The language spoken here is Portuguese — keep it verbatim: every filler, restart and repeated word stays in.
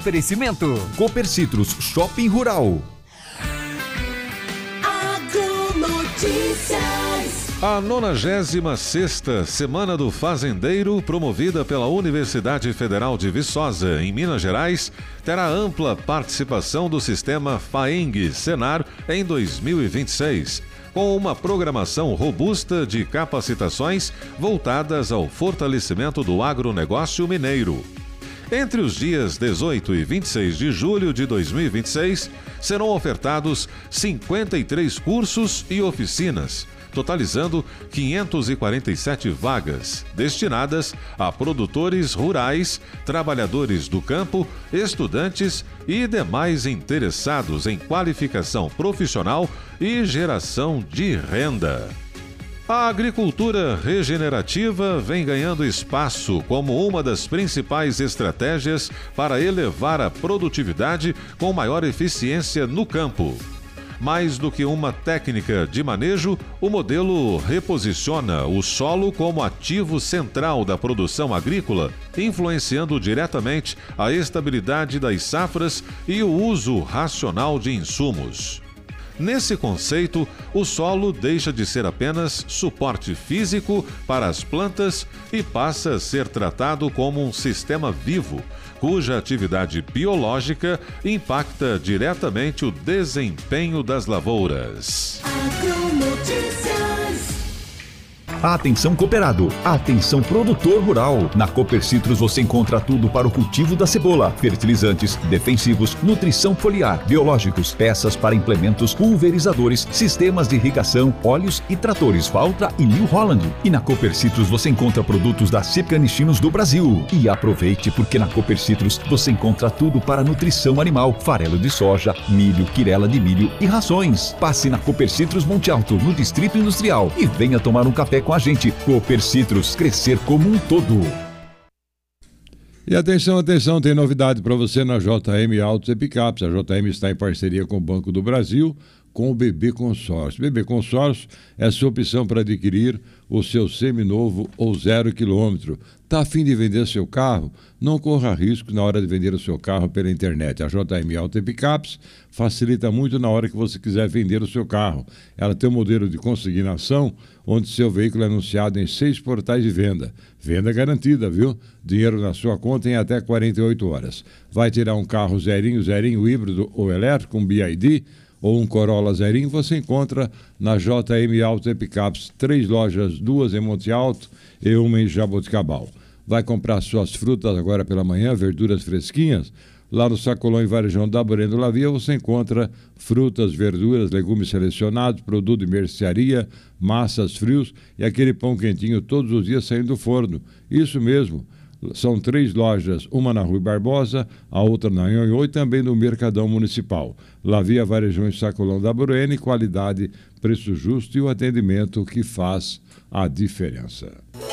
Oferecimento Copercitros Shopping Rural. A nonagésima sexta Semana do Fazendeiro, promovida pela Universidade Federal de Viçosa, em Minas Gerais, terá ampla participação do sistema FAENG-Senar em dois mil e vinte e seis, com uma programação robusta de capacitações voltadas ao fortalecimento do agronegócio mineiro. Entre os dias dezoito e vinte e seis de julho de dois mil e vinte e seis, serão ofertados cinquenta e três cursos e oficinas, totalizando quinhentas e quarenta e sete vagas, destinadas a produtores rurais, trabalhadores do campo, estudantes e demais interessados em qualificação profissional e geração de renda. A agricultura regenerativa vem ganhando espaço como uma das principais estratégias para elevar a produtividade com maior eficiência no campo. Mais do que uma técnica de manejo, o modelo reposiciona o solo como ativo central da produção agrícola, influenciando diretamente a estabilidade das safras e o uso racional de insumos. Nesse conceito, o solo deixa de ser apenas suporte físico para as plantas e passa a ser tratado como um sistema vivo, cuja atividade biológica impacta diretamente o desempenho das lavouras. Atenção cooperado, atenção produtor rural. Na Copercitros você encontra tudo para o cultivo da cebola: fertilizantes, defensivos, nutrição foliar, biológicos, peças para implementos, pulverizadores, sistemas de irrigação, óleos e tratores Valtra e New Holland. E na Copercitros você encontra produtos da Cipcanichinos do Brasil. E aproveite, porque na Copercitros você encontra tudo para nutrição animal: farelo de soja, milho, quirela de milho e rações. Passe na Copercitros Monte Alto, no Distrito Industrial, e venha tomar um café com a gente. Copercitros, crescer como um todo. E atenção, atenção, tem novidade para você na J M Autos e Picapes. A J M está em parceria com o Banco do Brasil, com o B B Consórcio. B B Consórcio é a sua opção para adquirir o seu seminovo ou zero quilômetro. Está a fim de vender seu carro? Não corra risco na hora de vender o seu carro pela internet. A J M Auto e Picapes facilita muito na hora que você quiser vender o seu carro. Ela tem um modelo de consignação, onde seu veículo é anunciado em seis portais de venda. Venda garantida, viu? Dinheiro na sua conta em até quarenta e oito horas. Vai tirar um carro zerinho, zerinho híbrido ou elétrico, um B I D, ou um Corolla zerinho, você encontra na J M Auto e Picapes. Três lojas, duas em Monte Alto e uma em Jaboticabal. Vai comprar suas frutas agora pela manhã, verduras fresquinhas? Lá no Sacolão e Varejão da Boreno Lavia você encontra frutas, verduras, legumes selecionados, produto de mercearia, massas, frios e aquele pão quentinho todos os dias saindo do forno. Isso mesmo. São três lojas, uma na Rui Barbosa, a outra na Nhonhô e também no Mercadão Municipal. Lavia, Varejão e Sacolão da Boreno, qualidade, preço justo e o atendimento que faz a diferença.